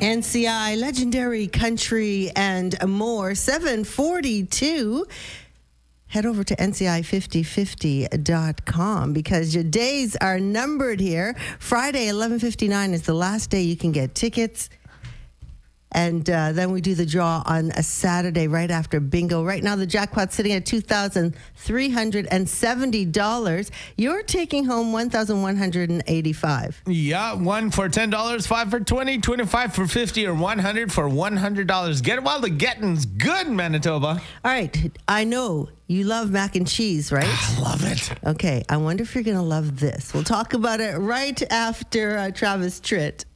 NCI, Legendary Country, and more. 742. Head over to NCI5050.com because your days are numbered here. Friday, 11:59 is the last day you can get tickets. And then we do the draw on a Saturday right after bingo. Right now, the jackpot's sitting at $2,370. You're taking home $1,185. Yeah, one for $10, five for $20, 25 for $50, or 100 for $100. Get it while the getting's good, Manitoba. All right. I know you love mac and cheese, right? I love it. Okay. I wonder if you're going to love this. We'll talk about it right after Travis Tritt.